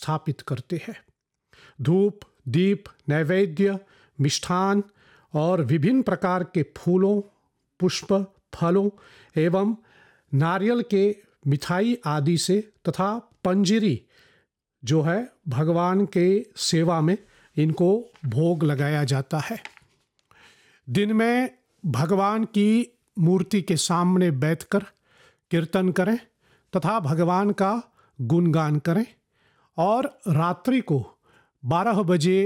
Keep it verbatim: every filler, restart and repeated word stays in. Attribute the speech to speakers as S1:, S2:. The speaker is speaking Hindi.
S1: स्थापित करते हैं। धूप, दीप, नैवेद्य, मिष्ठान और विभिन्न प्रकार के फूलों, पुष्प, फलों एवं नारियल के मिठाई आदि से तथा पंजिरी जो है भगवान के सेवा में इनको भोग लगाया जाता है। दिन में भगवान की मूर्ति के सामने बैठकर कीर्तन करें तथा भगवान का गुणगान करें और रात्रि को बारह बजे